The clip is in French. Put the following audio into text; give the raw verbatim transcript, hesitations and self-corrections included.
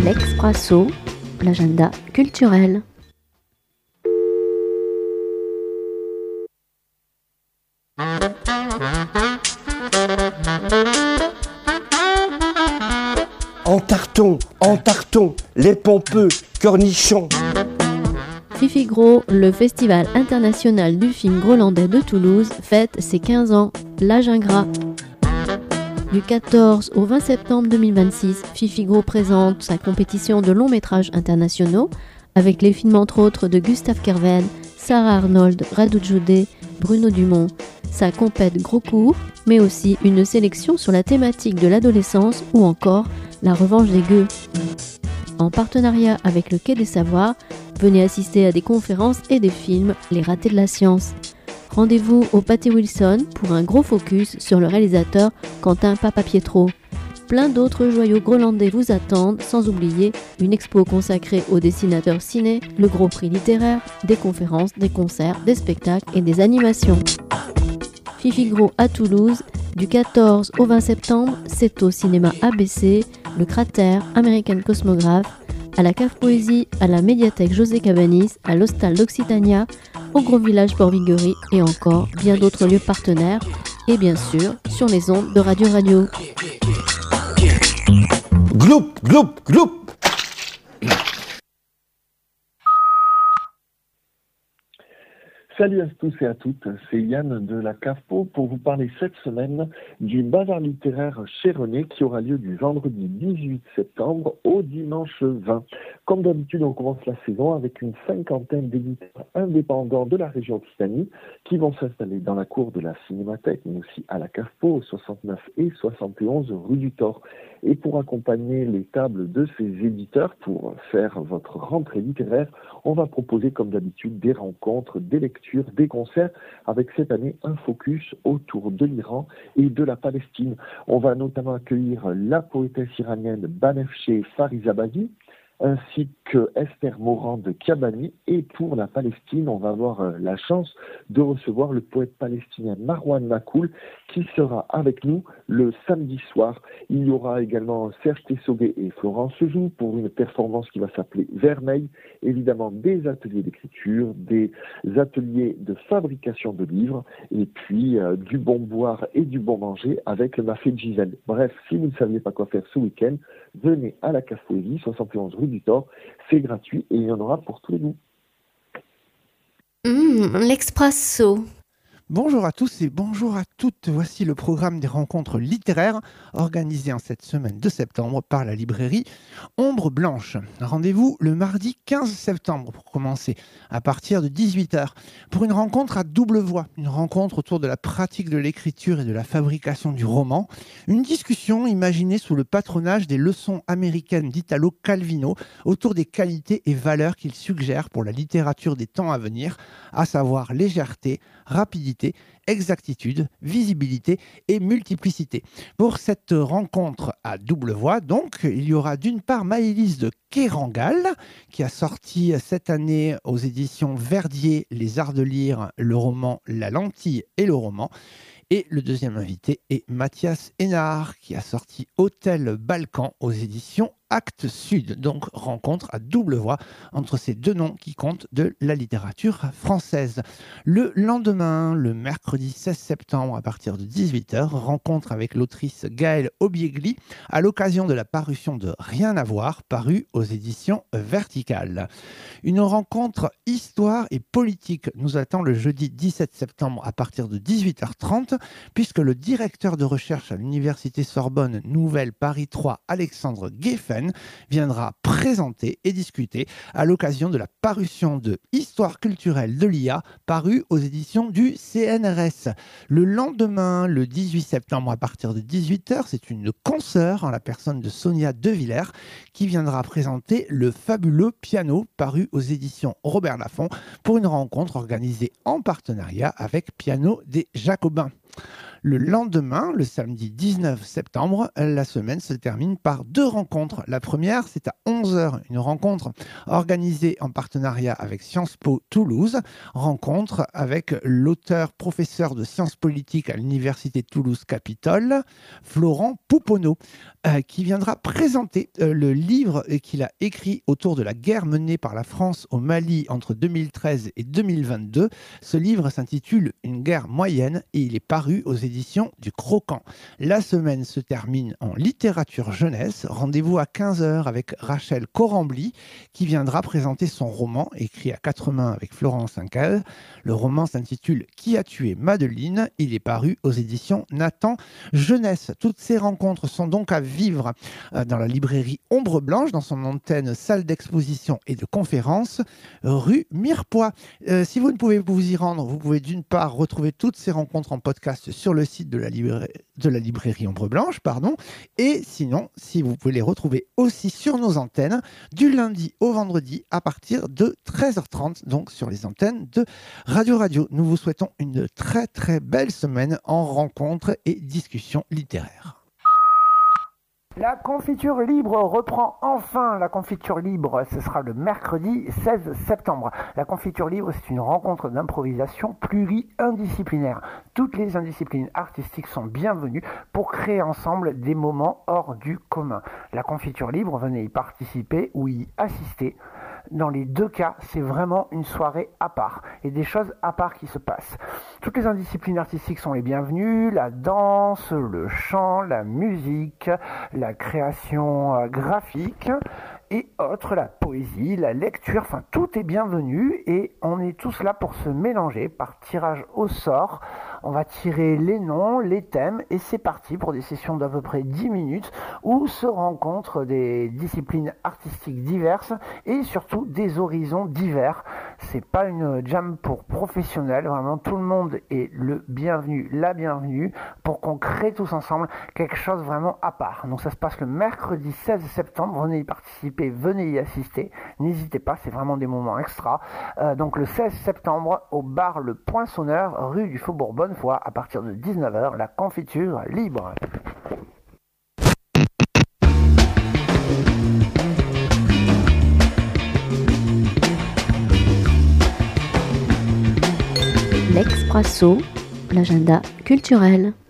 L'Expresso, l'agenda culturel. En tarton, en tarton, les pompeux, cornichons. Fifi Gros, le Festival international du film grolandais de Toulouse, fête ses quinze ans. L'âge ingrat. Du quatorze au vingt septembre deux mille vingt-six, Fifi Gros présente sa compétition de longs métrages internationaux avec les films entre autres de Gustave Kerven, Sarah Arnold, Radu Jude, Bruno Dumont. Sa compète gros court, mais aussi une sélection sur la thématique de l'adolescence ou encore la revanche des gueux. En partenariat avec le Quai des Savoirs, venez assister à des conférences et des films Les Ratés de la Science. Rendez-vous au Pâté Wilson pour un gros focus sur le réalisateur Quentin Papapietro. Plein d'autres joyaux grolandais vous attendent, sans oublier une expo consacrée aux dessinateurs ciné, le gros prix littéraire, des conférences, des concerts, des spectacles et des animations. Fifi Gros à Toulouse, du quatorze au vingt septembre, c'est au cinéma A B C, le Cratère, American Cosmographe, à la Cave Poésie, à la médiathèque José Cabanis, à l'Hostal d'Occitania, au Gros Village Port-Viguerie et encore bien d'autres lieux partenaires, et bien sûr sur les ondes de Radio Radio. Gloup, gloup, gloup. Salut à tous et à toutes, c'est Yann de la CAFPO pour vous parler cette semaine du bazar littéraire chez René qui aura lieu du vendredi dix-huit septembre au dimanche vingt. Comme d'habitude, on commence la saison avec une cinquantaine d'éditeurs indépendants de la région Occitanie qui vont s'installer dans la cour de la Cinémathèque, mais aussi à la CAFPO au soixante-neuf et soixante et onze rue du Thor. Et pour accompagner les tables de ces éditeurs, pour faire votre rentrée littéraire, on va proposer comme d'habitude des rencontres, des lectures, des concerts, avec cette année un focus autour de l'Iran et de la Palestine. On va notamment accueillir la poétesse iranienne Banafsheh Farizabadi, ainsi que Esther Morand de Kiabani. Et pour la Palestine, on va avoir la chance de recevoir le poète palestinien Marwan Makoul qui sera avec nous le samedi soir. Il y aura également Serge Tessoguet et Florence Joux pour une performance qui va s'appeler Vermeil. Évidemment, des ateliers d'écriture, des ateliers de fabrication de livres, et puis euh, du bon boire et du bon manger avec le Mafé de Gisèle. Bref, si vous ne saviez pas quoi faire ce week-end, venez à la Cave Poésie, soixante et onze rue du Thor. C'est gratuit et il y en aura pour tous les goûts. Mmh, L'Expresso. Bonjour à tous et bonjour à toutes. Voici le programme des rencontres littéraires organisées en cette semaine de septembre par la librairie Ombre Blanche. Rendez-vous le mardi quinze septembre pour commencer à partir de dix-huit heures pour une rencontre à double voix, une rencontre autour de la pratique de l'écriture et de la fabrication du roman, une discussion imaginée sous le patronage des leçons américaines d'Italo Calvino autour des qualités et valeurs qu'il suggère pour la littérature des temps à venir, à savoir légèreté, rapidité, exactitude, visibilité et multiplicité. Pour cette rencontre à double voix, donc, il y aura d'une part Maëlys de Kerangal, qui a sorti cette année aux éditions Verdier Les Arts de lire, le roman La Lentille et le roman. Et le deuxième invité est Mathias Hénard, qui a sorti Hôtel Balkan aux éditions Actes Sud. Donc, rencontre à double voix entre ces deux noms qui comptent de la littérature française. Le lendemain, le mercredi seize septembre, à partir de dix-huit heures, rencontre avec l'autrice Gaëlle Obiegli à l'occasion de la parution de Rien à voir, paru aux éditions Verticales. Une rencontre histoire et politique nous attend le jeudi dix-sept septembre à partir de dix-huit heures trente, puisque le directeur de recherche à l'Université Sorbonne Nouvelle Paris trois, Alexandre Gueffen, viendra présenter et discuter à l'occasion de la parution de Histoire culturelle de l'I A, paru aux éditions du C N R S. Le lendemain, le dix-huit septembre, à partir de dix-huit heures, c'est une consoeur en la personne de Sonia De Villers qui viendra présenter Le Fabuleux Piano, paru aux éditions Robert Laffont, pour une rencontre organisée en partenariat avec Piano des Jacobins. Le lendemain, le samedi dix-neuf septembre, la semaine se termine par deux rencontres. La première, c'est à onze heures, une rencontre organisée en partenariat avec Sciences Po Toulouse, rencontre avec l'auteur professeur de sciences politiques à l'Université Toulouse-Capitole, Florent Pouponneau, euh, qui viendra présenter euh, le livre qu'il a écrit autour de la guerre menée par la France au Mali entre deux mille treize et deux mille vingt-deux. Ce livre s'intitule « Une guerre moyenne » et il est paru aux éditions du Croquant. La semaine se termine en littérature jeunesse. Rendez-vous à quinze heures avec Rachel Corambly qui viendra présenter son roman écrit à quatre mains avec Florence Incal. Le roman s'intitule « Qui a tué Madeleine ?» Il est paru aux éditions Nathan Jeunesse. Toutes ces rencontres sont donc à vivre dans la librairie Ombre Blanche, dans son antenne salle d'exposition et de conférence, rue Mirepoix. Euh, si vous ne pouvez vous y rendre, vous pouvez d'une part retrouver toutes ces rencontres en podcast sur le site de la, librairie, de la librairie Ombre Blanche, pardon, et sinon, si vous pouvez les retrouver aussi sur nos antennes, du lundi au vendredi à partir de treize heures trente, donc sur les antennes de Radio Radio. Nous vous souhaitons une très très belle semaine en rencontres et discussions littéraires. La confiture libre reprend enfin. La confiture libre, ce sera le mercredi seize septembre. La confiture libre, c'est une rencontre d'improvisation pluri-indisciplinaire. Toutes les indisciplines artistiques sont bienvenues pour créer ensemble des moments hors du commun. La confiture libre, venez y participer ou y assister. Dans les deux cas, c'est vraiment une soirée à part et des choses à part qui se passent. Toutes les indisciplines artistiques sont les bienvenues, la danse, le chant, la musique, la création graphique et autres, la poésie, la lecture, enfin tout est bienvenu et on est tous là pour se mélanger par tirage au sort. On va tirer les noms, les thèmes et c'est parti pour des sessions d'à peu près dix minutes où se rencontrent des disciplines artistiques diverses et surtout des horizons divers. C'est pas une jam pour professionnels, vraiment tout le monde est le bienvenu, la bienvenue pour qu'on crée tous ensemble quelque chose vraiment à part. Donc ça se passe le mercredi seize septembre, venez y participer, venez y assister, n'hésitez pas, c'est vraiment des moments extra. Euh, donc le seize septembre au bar Le Poinçonneur, rue du Faubourg Bonnefoy, à partir de dix-neuf heures, la confiture libre. L'Expresso, l'agenda culturel.